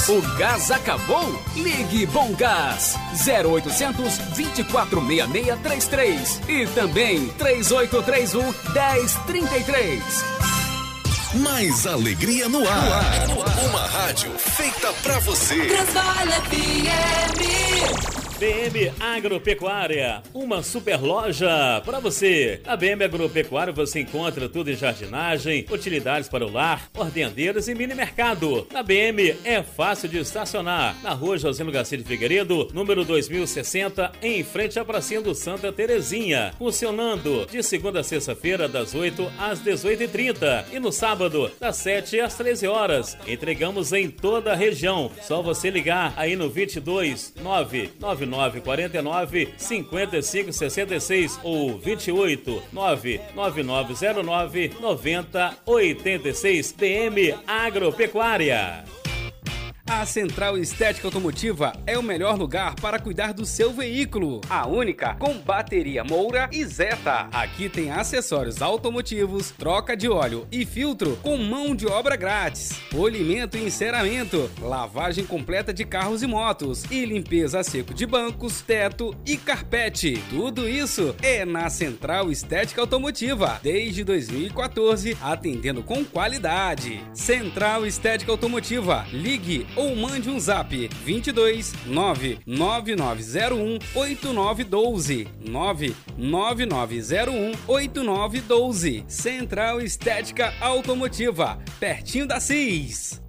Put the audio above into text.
O gás acabou? Ligue Bom Gás 0800 246633 e também 3831-1033. Mais alegria no ar. Uma rádio feita pra você. Transvale FM. BM Agropecuária, uma super loja para você. Na BM Agropecuária você encontra tudo em jardinagem, utilidades para o lar, ordenadeiras e mini mercado. Na BM é fácil de estacionar. Na rua José Garcia de Figueiredo, número 2060, em frente à pracinha do Santa Terezinha. Funcionando de segunda a sexta-feira, das 8 às 18h30 e no sábado, das 7 às 13 horas. Entregamos em toda a região. Só você ligar aí no 22 99949 5566 ou 28 99909 9086. BM Agropecuária. A Central Estética Automotiva é o melhor lugar para cuidar do seu veículo. A única com bateria Moura e Zeta. Aqui tem acessórios automotivos, troca de óleo e filtro com mão de obra grátis, polimento e enceramento, lavagem completa de carros e motos e limpeza a seco de bancos, teto e carpete. Tudo isso é na Central Estética Automotiva, desde 2014, atendendo com qualidade. Central Estética Automotiva. Ligue ou mande um zap 22 99901 8912 99901 8912. Central Estética Automotiva, pertinho da CIS.